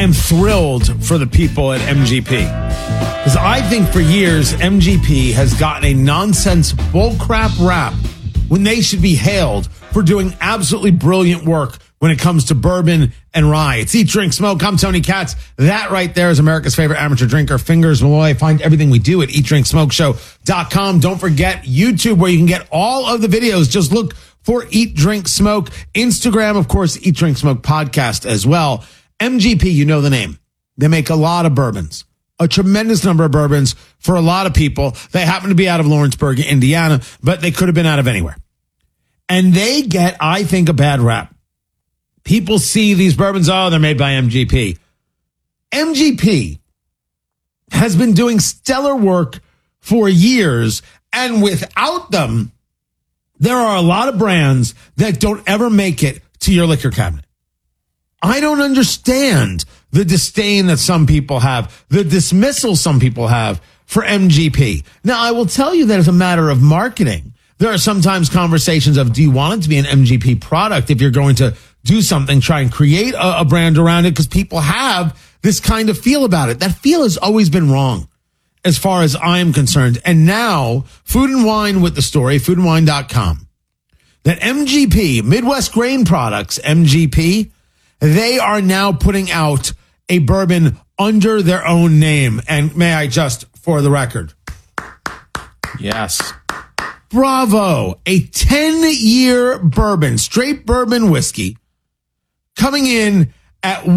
am thrilled for the people at MGP. Because I think for years, MGP has gotten a nonsense bullcrap rap when they should be hailed for doing absolutely brilliant work when it comes to bourbon and rye. It's Eat, Drink, Smoke. I'm Tony Katz. That right there is America's favorite amateur drinker, Fingers Malloy. Find everything we do at eatdrinksmokeshow.com. Don't forget YouTube, where you can get all of the videos. Just look for Eat, Drink, Smoke. Instagram, of course, Eat, Drink, Smoke podcast as well. MGP, you know the name. They make a lot of bourbons, a tremendous number of bourbons for a lot of people. They happen to be out of Lawrenceburg, Indiana, but they could have been out of anywhere. And they get, I think, a bad rap. People see these bourbons, oh, they're made by MGP. MGP has been doing stellar work for years, and without them, there are a lot of brands that don't ever make it to your liquor cabinet. I don't understand the disdain that some people have, the dismissal some people have for MGP. Now, I will tell you that as a matter of marketing, there are sometimes conversations of, do you want it to be an MGP product if you're going to do something, try and create a brand around it, because people have this kind of feel about it. That feel has always been wrong as far as I am concerned. And now, Food and Wine with the story, foodandwine.com, that MGP, Midwest Grain Products, MGP, they are now putting out a bourbon under their own name. And may I just, for the record, yes, bravo, a 10-year bourbon, straight bourbon whiskey, coming in at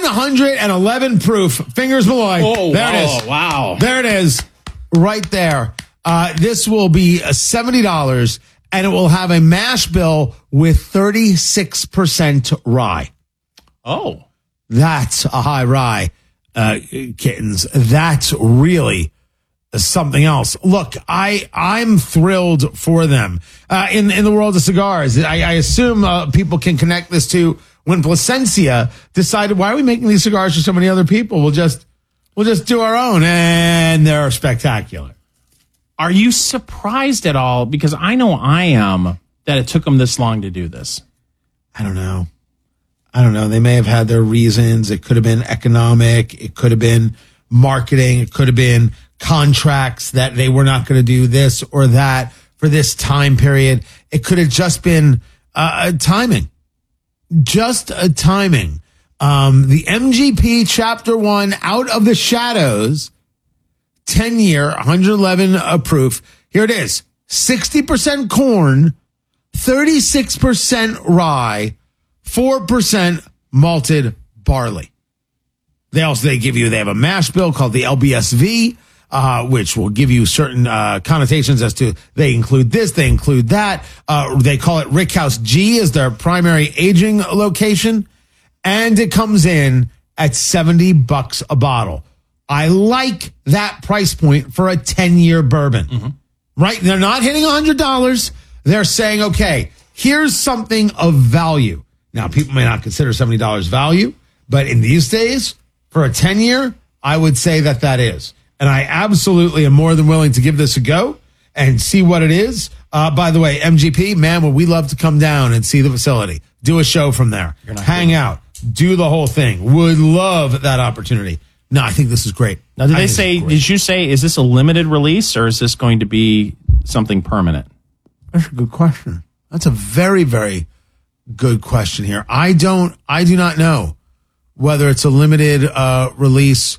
111 proof. Fingers Malloy. Oh, there it is. Wow. There it is. Right there. This will be $70, and it will have a mash bill with 36% rye. Oh. That's a high rye, kittens. That's really something else. Look, I'm thrilled for them. In the world of cigars, I assume people can connect this to when Plasencia decided, why are we making these cigars for so many other people? We'll just do our own, and they're spectacular. Are you surprised at all? Because I know I am, that it took them this long to do this. I don't know. They may have had their reasons. It could have been economic. It could have been marketing. It could have been contracts that they were not going to do this or that for this time period. It could have just been timing. Just a timing. The MGP Chapter 1 Out of the Shadows, 10-year, 111 proof. Here it is. 60% corn, 36% rye, 4% malted barley. They have a mash bill called the LBSV, which will give you certain connotations as to they include this, they include that. They call it Rickhouse G as their primary aging location, and it comes in at $70 a bottle. I like that price point for a 10-year bourbon. Mm-hmm. Right? They're not hitting $100. They're saying, okay, here's something of value. Now, people may not consider $70 value, but in these days, for a 10-year, I would say that is. And I absolutely am more than willing to give this a go and see what it is. By the way, MGP, man, would we love to come down and see the facility, do a show from there, hang out, do the whole thing. Would love that opportunity. No, I think this is great. Now, did you say, is this a limited release or is this going to be something permanent? That's a good question. That's a very, very good question here. I do not know whether it's a limited release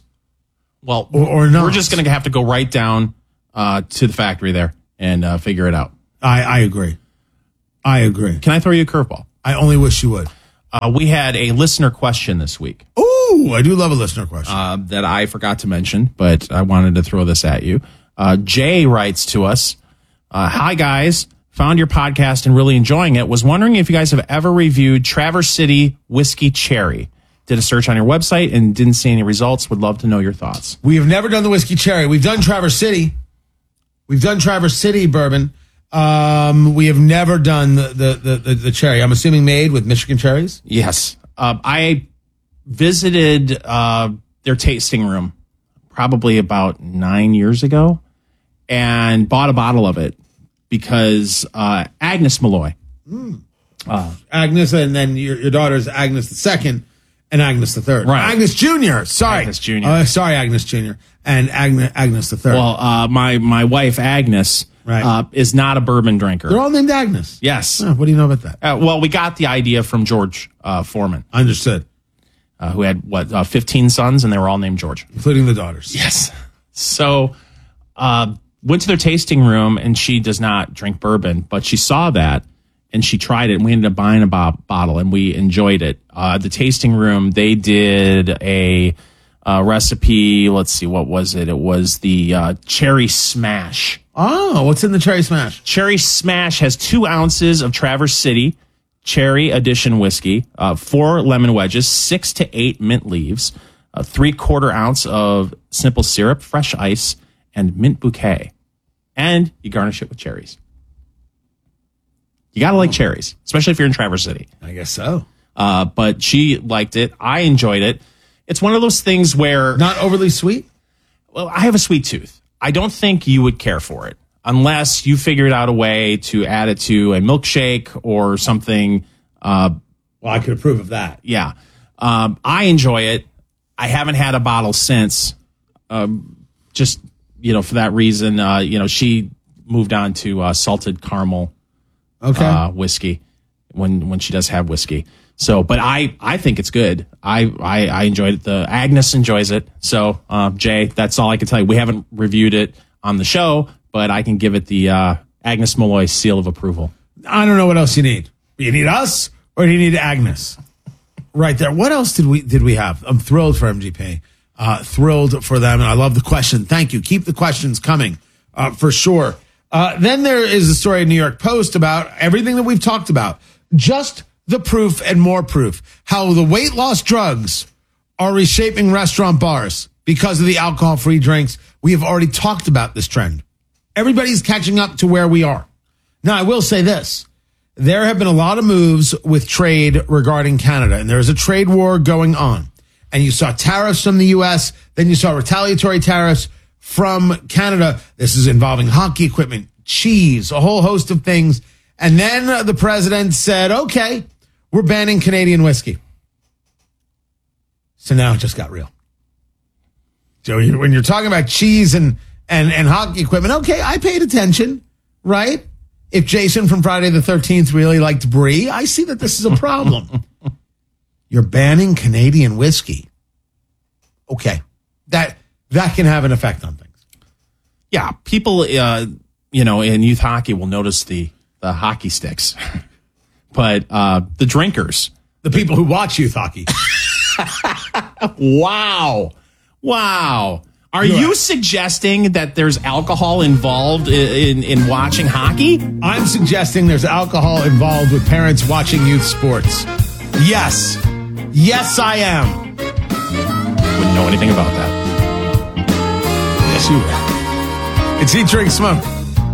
or not. We're just going to have to go right down to the factory there and figure it out. I agree. Can I throw you a curveball? I only wish you would. We had a listener question this week. Ooh, I do love a listener question. That I forgot to mention, but I wanted to throw this at you. Jay writes to us, hi guys, found your podcast and really enjoying it. Was wondering if you guys have ever reviewed Traverse City Whiskey Cherry. Did a search on your website and didn't see any results. Would love to know your thoughts. We have never done the Whiskey Cherry. We've done Traverse City. We've done Traverse City bourbon. We have never done the cherry. I'm assuming made with Michigan cherries? Yes. I visited their tasting room probably about 9 years ago and bought a bottle of it because Agnes Malloy. Agnes, and then your daughter's Agnes II. And Agnes III. Right. Agnes Jr. Sorry. Agnes Jr. Sorry, Agnes Jr. And Agnes III. Well, my wife, Agnes, Right. is not a bourbon drinker. They're all named Agnes. Yes. Oh, what do you know about that? Well, we got the idea from George Foreman, Understood. who had, 15 sons, and they were all named George. Including the daughters. Yes. So, went to their tasting room, and she does not drink bourbon, but she saw that, and she tried it, and we ended up buying a bottle, and we enjoyed it. The tasting room, they did a recipe. Let's see, what was it? It was the Cherry Smash. Oh, what's in the Cherry Smash? Cherry Smash has 2 ounces of Traverse City Cherry Edition whiskey, 4 lemon wedges, 6 to 8 mint leaves, 3/4 ounce of simple syrup, fresh ice, and mint bouquet. And you garnish it with cherries. You got to like cherries, especially if you're in Traverse City. I guess so. But she liked it. I enjoyed it. It's one of those things where... Not overly sweet? Well, I have a sweet tooth. I don't think you would care for it unless you figured out a way to add it to a milkshake or something. Well, I could approve of that. Yeah. I enjoy it. I haven't had a bottle since. Just, for that reason, she moved on to salted caramel whiskey when she does have whiskey. So, but I think it's good. I enjoyed it. The Agnes enjoys it. So, Jay, that's all I can tell you. We haven't reviewed it on the show, but I can give it the Agnes Malloy seal of approval. I don't know what else you need. You need us, or do you need Agnes? Right there. What else did we have? I'm thrilled for MGP. Thrilled for them, and I love the question. Thank you. Keep the questions coming, for sure. Then there is a story in New York Post about everything that we've talked about. Just the proof and more proof. How the weight loss drugs are reshaping restaurant bars because of the alcohol-free drinks. We have already talked about this trend. Everybody's catching up to where we are. Now, I will say this. There have been a lot of moves with trade regarding Canada, and there is a trade war going on. And you saw tariffs from the U.S., then you saw retaliatory tariffs from Canada. This is involving hockey equipment, cheese, a whole host of things. And then the president said, okay, we're banning Canadian whiskey. So now it just got real. So when you're talking about cheese and hockey equipment, okay, I paid attention, right? If Jason from Friday the 13th really liked Brie, I see that this is a problem. You're banning Canadian whiskey. Okay. That can have an effect on things. Yeah, people, in youth hockey will notice the hockey sticks. But the drinkers. The people who watch youth hockey. Wow. Are you suggesting that there's alcohol involved in watching hockey? I'm suggesting there's alcohol involved with parents watching youth sports. Yes. Yes, I am. Wouldn't know anything about that. Yes, you will. It's Eat, Drink, Smoke.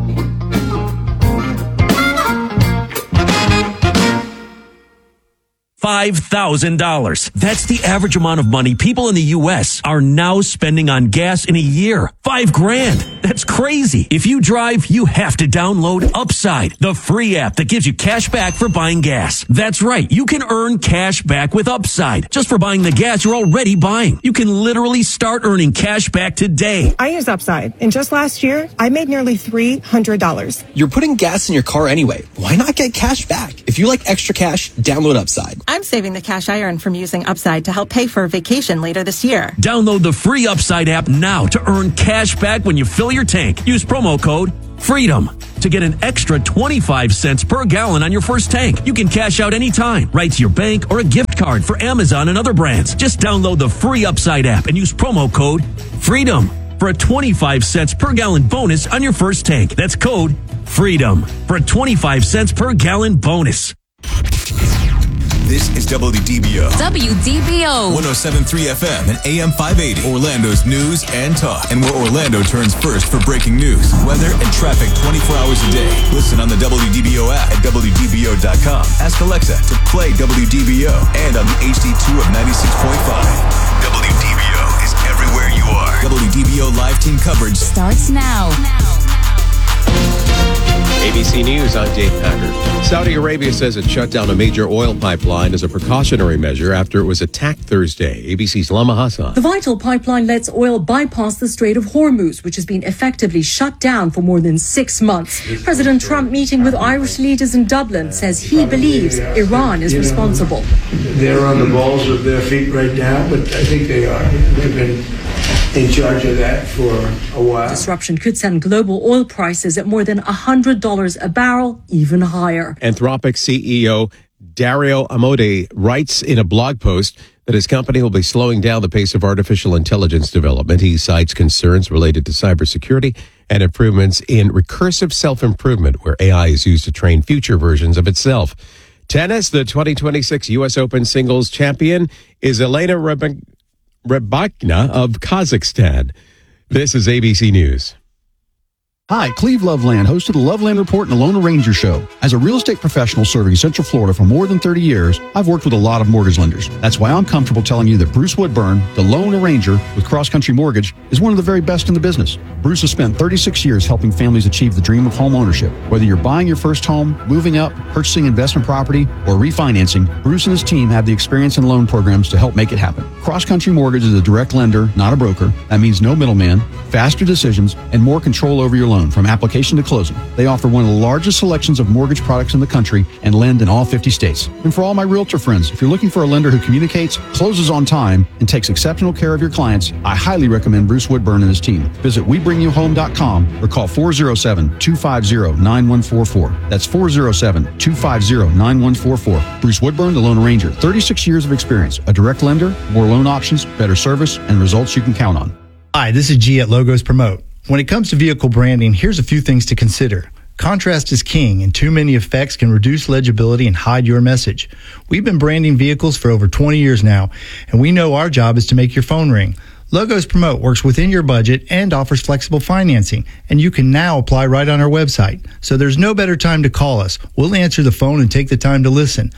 $5,000. That's the average amount of money people in the U.S. are now spending on gas in a year. $5,000. That's crazy. If you drive, you have to download Upside, the free app that gives you cash back for buying gas. That's right. You can earn cash back with Upside just for buying the gas you're already buying. You can literally start earning cash back today. I use Upside, and just last year, I made nearly $300. You're putting gas in your car anyway. Why not get cash back? If you like extra cash, download Upside. I'm saving the cash I earned from using Upside to help pay for a vacation later this year. Download the free Upside app now to earn cash back when you fill your tank. Use promo code FREEDOM to get an extra 25 cents per gallon on your first tank. You can cash out anytime, right to your bank or a gift card for Amazon and other brands. Just download the free Upside app and use promo code FREEDOM for a 25 cents per gallon bonus on your first tank. That's code FREEDOM for a 25 cents per gallon bonus. This is WDBO. WDBO. 107.3 FM and AM 580. Orlando's news and talk. And where Orlando turns first for breaking news, weather, and traffic 24 hours a day. Listen on the WDBO app at WDBO.com. Ask Alexa to play WDBO and on the HD2 of 96.5. WDBO is everywhere you are. WDBO live team coverage starts now. ABC News, I'm Dave Packard. Saudi Arabia says it shut down a major oil pipeline as a precautionary measure after it was attacked Thursday. ABC's Lama Hassan. The vital pipeline lets oil bypass the Strait of Hormuz, which has been effectively shut down for more than 6 months. President Trump, meeting with Irish leaders in Dublin, says he believes Iran is responsible. They're on the balls of their feet right now, but I think they are. They've been in charge of that for a while. Disruption could send global oil prices at more than $100 a barrel, even higher. Anthropic CEO Dario Amodei writes in a blog post that his company will be slowing down the pace of artificial intelligence development. He cites concerns related to cybersecurity and improvements in recursive self-improvement, where AI is used to train future versions of itself. Tennis, the 2026 U.S. Open singles champion is Elena Rybakina of Kazakhstan. This is ABC News. Hi, Cleve Loveland, host of the Loveland Report and the Lone Ranger Show. As a real estate professional serving Central Florida for more than 30 years, I've worked with a lot of mortgage lenders. That's why I'm comfortable telling you that Bruce Woodburn, the Lone Ranger with Cross Country Mortgage, is one of the very best in the business. Bruce has spent 36 years helping families achieve the dream of home ownership. Whether you're buying your first home, moving up, purchasing investment property, or refinancing, Bruce and his team have the experience and loan programs to help make it happen. Cross Country Mortgage is a direct lender, not a broker. That means no middleman, faster decisions, and more control over your loan from application to closing. They offer one of the largest selections of mortgage products in the country and lend in all 50 states. And for all my realtor friends, if you're looking for a lender who communicates, closes on time, and takes exceptional care of your clients, I highly recommend Bruce Woodburn and his team. Visit WeBringYouHome.com or call 407-250-9144. That's 407-250-9144. Bruce Woodburn, the Lone Ranger, 36 years of experience, a direct lender, more loan options, better service, and results you can count on. Hi, this is G at Logos Promote. When it comes to vehicle branding, here's a few things to consider. Contrast is king, and too many effects can reduce legibility and hide your message. We've been branding vehicles for over 20 years now, and we know our job is to make your phone ring. Logos Promote works within your budget and offers flexible financing, and you can now apply right on our website. So there's no better time to call us. We'll answer the phone and take the time to listen.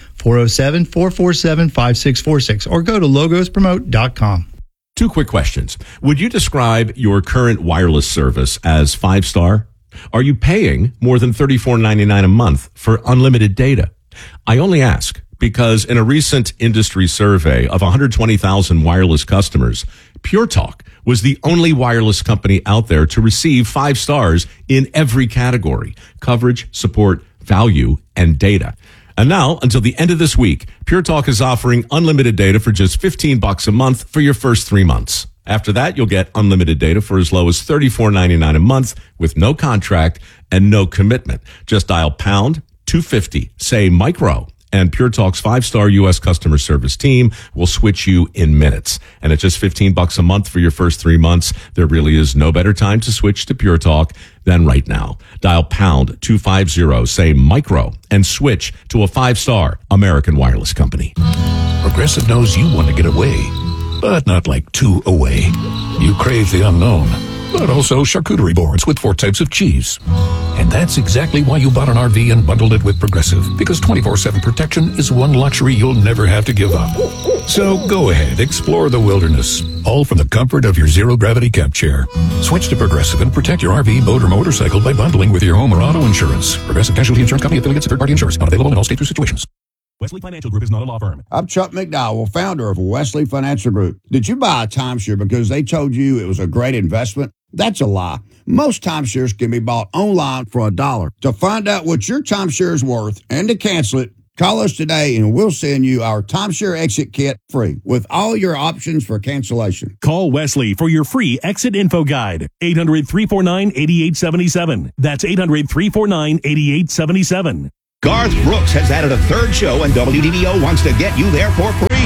407-447-5646 or go to logospromote.com. 2 quick questions. Would you describe your current wireless service as 5-star? Are you paying more than $34.99 a month for unlimited data? I only ask because in a recent industry survey of 120,000 wireless customers, Pure Talk was the only wireless company out there to receive 5 stars in every category: coverage, support, value, and data. And now, until the end of this week, Pure Talk is offering unlimited data for just $15 a month for your first 3 months. After that, you'll get unlimited data for as low as $34.99 a month with no contract and no commitment. Just dial pound 250, say micro, and Pure Talk's 5-star U.S. customer service team will switch you in minutes. And at just $15 a month for your first 3 months, there really is no better time to switch to Pure Talk than right now. Dial pound 250, say micro, and switch to a 5-star American wireless company. Progressive knows you want to get away, but not like too away. You crave the unknown, but also charcuterie boards with 4 types of cheese. And that's exactly why you bought an RV and bundled it with Progressive, because 24/7 protection is one luxury you'll never have to give up. So go ahead, explore the wilderness, all from the comfort of your zero-gravity camp chair. Switch to Progressive and protect your RV, boat, or motorcycle by bundling with your home or auto insurance. Progressive Casualty Insurance Company, affiliates of third-party insurance, not available in all states or situations. Wesley Financial Group is not a law firm. I'm Chuck McDowell, founder of Wesley Financial Group. Did you buy a timeshare because they told you it was a great investment? That's a lie. Most timeshares can be bought online for $1. To find out what your timeshare is worth and to cancel it, call us today and we'll send you our timeshare exit kit free with all your options for cancellation. Call Wesley for your free exit info guide. 800-349-8877. That's 800-349-8877. Garth Brooks has added a 3rd show, and WDBO wants to get you there for free.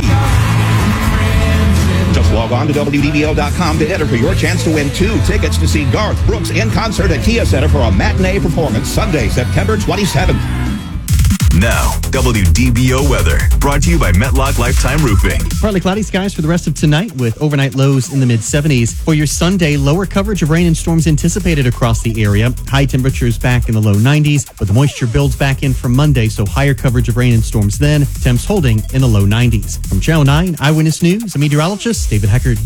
Just log on to WDBO.com to enter for your chance to win 2 tickets to see Garth Brooks in concert at Kia Center for a matinee performance Sunday, September 27th. Now, WDBO weather, brought to you by Metlock Lifetime Roofing. Partly cloudy skies for the rest of tonight with overnight lows in the mid-70s. For your Sunday, lower coverage of rain and storms anticipated across the area. High temperatures back in the low 90s, but the moisture builds back in from Monday, so higher coverage of rain and storms then. Temps holding in the low 90s. From Channel 9 Eyewitness News, I'm meteorologist David Heckard.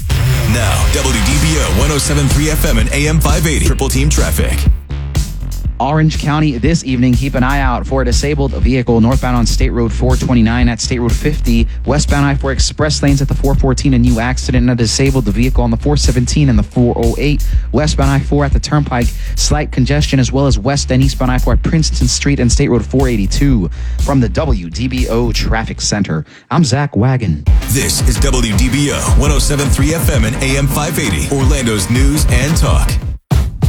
Now, WDBO 107.3 FM and AM 580. Triple Team Traffic. Orange County this evening. Keep an eye out for a disabled vehicle northbound on State Road 429 at State Road 50. Westbound I-4 express lanes at the 414. A new accident and a disabled vehicle on the 417 and the 408. Westbound I-4 at the Turnpike. Slight congestion as well as west and eastbound I-4 at Princeton Street and State Road 482. From the WDBO Traffic Center, I'm Zach Wagon. This is WDBO 107.3 FM and AM 580, Orlando's news and talk.